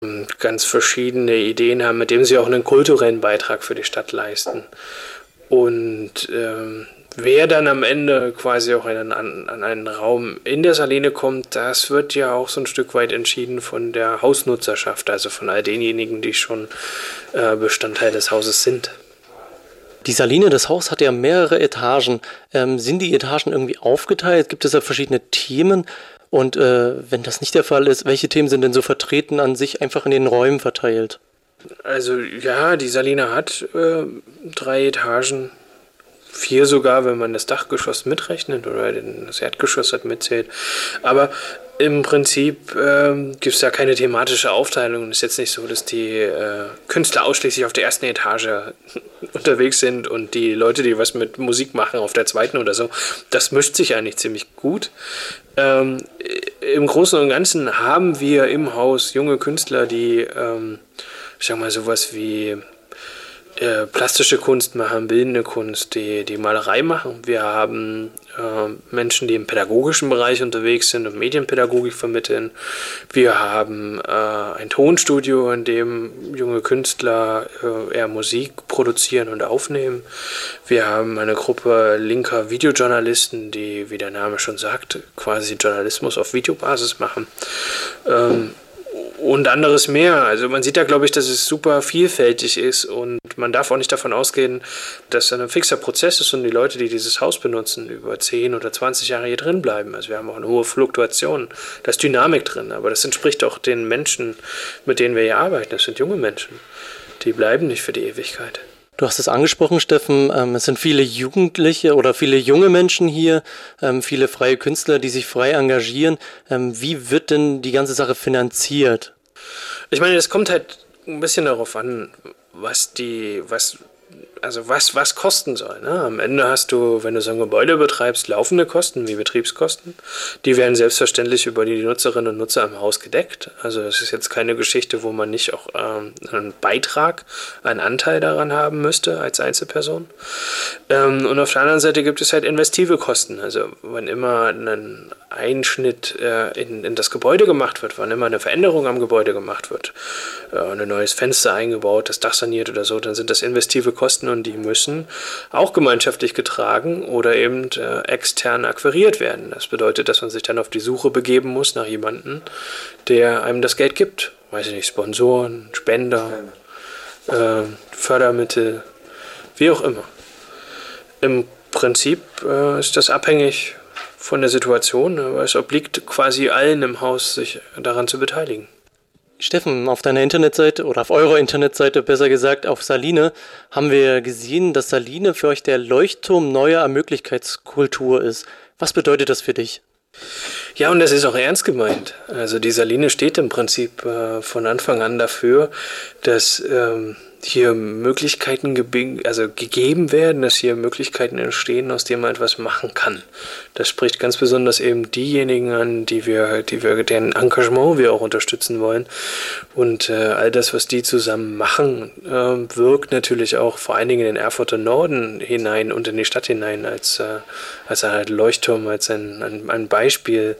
ganz verschiedene Ideen haben, mit denen sie auch einen kulturellen Beitrag für die Stadt leisten. Und wer dann am Ende quasi auch an einen Raum in der Saline kommt, das wird ja auch so ein Stück weit entschieden von der Hausnutzerschaft, also von all denjenigen, die schon Bestandteil des Hauses sind. Die Saline, das Haus hat ja mehrere Etagen. Sind die Etagen irgendwie aufgeteilt? Gibt es da verschiedene Themen? Und wenn das nicht der Fall ist, welche Themen sind denn so vertreten an sich einfach in den Räumen verteilt? Also ja, die Saline hat 3 Etagen, 4 sogar, wenn man das Dachgeschoss mitrechnet oder das Erdgeschoss halt mitzählt. Aber im Prinzip gibt es da keine thematische Aufteilung. Es ist jetzt nicht so, dass die Künstler ausschließlich auf der ersten Etage unterwegs sind und die Leute, die was mit Musik machen, auf der zweiten oder so. Das mischt sich eigentlich ziemlich gut. Im Großen und Ganzen haben wir im Haus junge Künstler, die, ich sag mal, sowas wie plastische Kunst machen, bildende Kunst, die Malerei machen. Wir haben Menschen, die im pädagogischen Bereich unterwegs sind und Medienpädagogik vermitteln. Wir haben ein Tonstudio, in dem junge Künstler eher Musik produzieren und aufnehmen. Wir haben eine Gruppe linker Videojournalisten, die, wie der Name schon sagt, quasi Journalismus auf Videobasis machen. Und anderes mehr. Also man sieht da, glaube ich, dass es super vielfältig ist und man darf auch nicht davon ausgehen, dass das ein fixer Prozess ist und die Leute, die dieses Haus benutzen, über 10 oder 20 Jahre hier drin bleiben. Also wir haben auch eine hohe Fluktuation, da ist Dynamik drin, aber das entspricht auch den Menschen, mit denen wir hier arbeiten. Das sind junge Menschen, die bleiben nicht für die Ewigkeit. Du hast es angesprochen, Steffen, es sind viele Jugendliche oder viele junge Menschen hier, viele freie Künstler, die sich frei engagieren. Wie wird denn die ganze Sache finanziert? Ich meine, es kommt halt ein bisschen darauf an, was kosten soll. Ne? Am Ende hast du, wenn du so ein Gebäude betreibst, laufende Kosten wie Betriebskosten. Die werden selbstverständlich über die Nutzerinnen und Nutzer im Haus gedeckt. Also es ist jetzt keine Geschichte, wo man nicht auch einen Beitrag, einen Anteil daran haben müsste als Einzelperson. Und auf der anderen Seite gibt es halt investive Kosten. Also wann immer ein Einschnitt in das Gebäude gemacht wird, wann immer eine Veränderung am Gebäude gemacht wird, ein neues Fenster eingebaut, das Dach saniert oder so, dann sind das investive Kosten und die müssen auch gemeinschaftlich getragen oder eben extern akquiriert werden. Das bedeutet, dass man sich dann auf die Suche begeben muss nach jemandem, der einem das Geld gibt. Weiß ich nicht, Sponsoren, Spender, Fördermittel, wie auch immer. Im Prinzip ist das abhängig von der Situation, aber es obliegt quasi allen im Haus, sich daran zu beteiligen. Steffen, auf deiner Internetseite oder auf eurer Internetseite, besser gesagt, auf Saline, haben wir gesehen, dass Saline für euch der Leuchtturm neuer Möglichkeitskultur ist. Was bedeutet das für dich? Ja, und das ist auch ernst gemeint. Also die Saline steht im Prinzip von Anfang an dafür, dass hier Möglichkeiten gegeben werden, dass hier Möglichkeiten entstehen, aus denen man etwas machen kann. Das spricht ganz besonders eben diejenigen an, deren Engagement wir auch unterstützen wollen. Und all das, was die zusammen machen, wirkt natürlich auch vor allen Dingen in den Erfurter Norden hinein und in die Stadt hinein als ein Leuchtturm, als ein Beispiel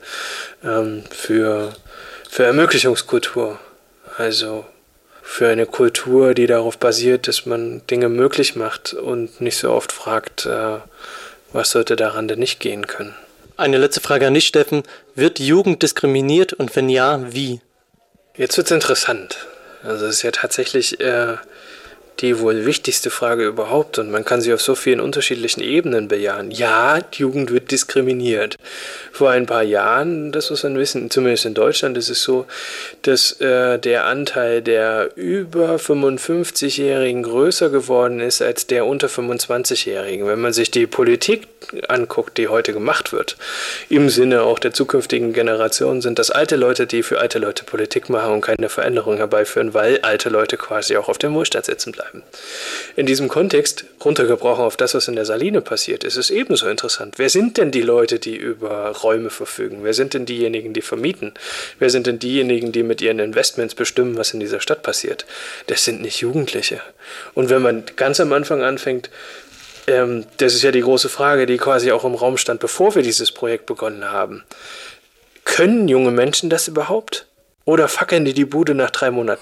für Ermöglichungskultur. Also für eine Kultur, die darauf basiert, dass man Dinge möglich macht und nicht so oft fragt, was sollte daran denn nicht gehen können. Eine letzte Frage an dich, Steffen. Wird Jugend diskriminiert und wenn ja, wie? Jetzt wird's interessant. Also es ist ja tatsächlich die wohl wichtigste Frage überhaupt und man kann sie auf so vielen unterschiedlichen Ebenen bejahen. Ja, die Jugend wird diskriminiert. Vor ein paar Jahren, das muss man wissen, zumindest in Deutschland ist es so, dass der Anteil der über 55-Jährigen größer geworden ist als der unter 25-Jährigen. Wenn man sich die Politik anguckt, die heute gemacht wird, im Sinne auch der zukünftigen Generation, sind das alte Leute, die für alte Leute Politik machen und keine Veränderung herbeiführen, weil alte Leute quasi auch auf dem Wohlstand sitzen bleiben. In diesem Kontext, runtergebrochen auf das, was in der Saline passiert, ist es ebenso interessant. Wer sind denn die Leute, die über Räume verfügen? Wer sind denn diejenigen, die vermieten? Wer sind denn diejenigen, die mit ihren Investments bestimmen, was in dieser Stadt passiert? Das sind nicht Jugendliche. Und wenn man ganz am Anfang anfängt, das ist ja die große Frage, die quasi auch im Raum stand, bevor wir dieses Projekt begonnen haben. Können junge Menschen das überhaupt? Oder fackeln die Bude nach 3 Monaten